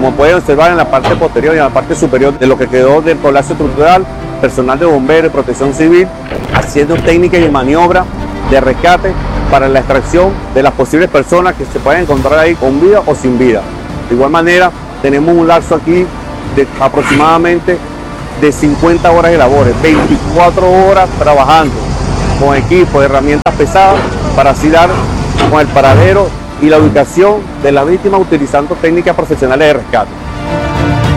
Como pueden observar en la parte posterior y en la parte superior de lo que quedó del colapso estructural, personal de bomberos y protección civil haciendo técnicas y maniobras de rescate para la extracción de las posibles personas que se pueden encontrar ahí con vida o sin vida. De igual manera, tenemos un lapso aquí de aproximadamente de 50 horas de labores, 24 horas trabajando con equipo de herramientas pesadas para así dar con el paradero y la ubicación de la víctima utilizando técnicas profesionales de rescate.